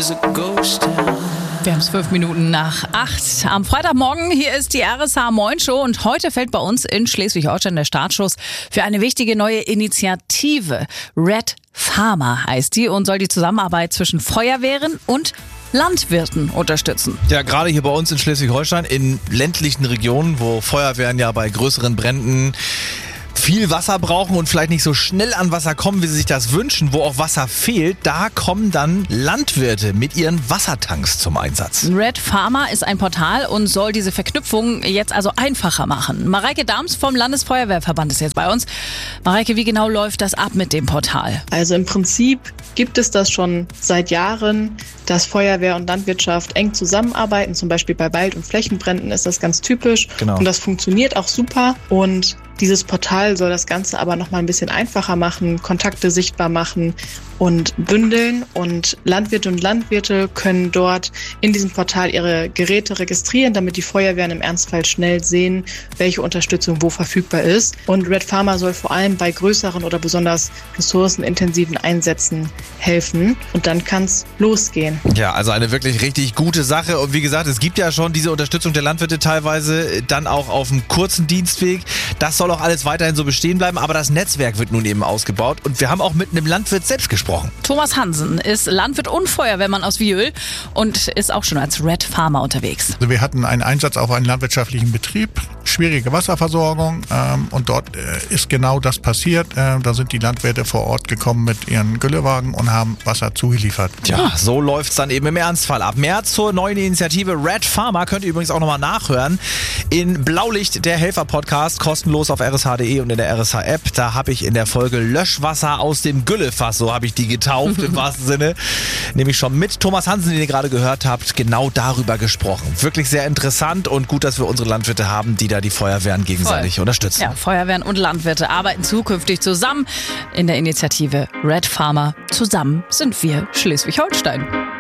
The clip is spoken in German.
is a ghost town. Wir haben es 5 Minuten nach 8 am Freitagmorgen. Hier ist die RSH Moin Show und heute fällt bei uns in Schleswig-Holstein der Startschuss für eine wichtige neue Initiative. Red Farmer heißt die und soll die Zusammenarbeit zwischen Feuerwehren und Landwirten unterstützen. Ja, gerade hier bei uns in Schleswig-Holstein, in ländlichen Regionen, wo Feuerwehren ja bei größeren Bränden viel Wasser brauchen und vielleicht nicht so schnell an Wasser kommen, wie sie sich das wünschen, wo auch Wasser fehlt, da kommen dann Landwirte mit ihren Wassertanks zum Einsatz. Red Farmer ist ein Portal und soll diese Verknüpfung jetzt also einfacher machen. Mareike Dahms vom Landesfeuerwehrverband ist jetzt bei uns. Mareike, wie genau läuft das ab mit dem Portal? Also im Prinzip gibt es das schon seit Jahren, dass Feuerwehr und Landwirtschaft eng zusammenarbeiten. Zum Beispiel bei Wald- und Flächenbränden ist das ganz typisch. Genau. Und das funktioniert auch super. Und dieses Portal soll das Ganze aber noch mal ein bisschen einfacher machen, Kontakte sichtbar machen und bündeln. Und Landwirte können dort in diesem Portal ihre Geräte registrieren, damit die Feuerwehren im Ernstfall schnell sehen, welche Unterstützung wo verfügbar ist. Und Red Farmer soll vor allem bei größeren oder besonders ressourcenintensiven Einsätzen helfen. Und dann kann es losgehen. Ja, also eine wirklich richtig gute Sache. Und wie gesagt, es gibt ja schon diese Unterstützung der Landwirte teilweise dann auch auf einem kurzen Dienstweg. Das soll auch alles weiterhin so bestehen bleiben, aber das Netzwerk wird nun eben ausgebaut. Und wir haben auch mit einem Landwirt selbst gesprochen. Thomas Hansen ist Landwirt und Feuerwehrmann aus Wiehl und ist auch schon als Red Farmer unterwegs. Also wir hatten einen Einsatz auf einen landwirtschaftlichen Betrieb, schwierige Wasserversorgung und dort ist genau das passiert. Da sind die Landwirte vor Ort gekommen mit ihren Güllewagen und haben Wasser zugeliefert. Tja, so läuft's dann eben im Ernstfall ab. Mehr zur neuen Initiative Red Farmer könnt ihr übrigens auch nochmal nachhören. In Blaulicht, der Helfer-Podcast, kostenlos auf rsh.de und in der RSH-App. Da habe ich in der Folge Löschwasser aus dem Güllefass, so habe ich die getauft im wahrsten Sinne, nämlich schon mit Thomas Hansen, den ihr gerade gehört habt, genau darüber gesprochen. Wirklich sehr interessant und gut, dass wir unsere Landwirte haben, die da die Feuerwehren gegenseitig unterstützen. Ja, Feuerwehren und Landwirte arbeiten zukünftig zusammen in der Initiative Red Farmer. Zusammen sind wir Schleswig-Holstein.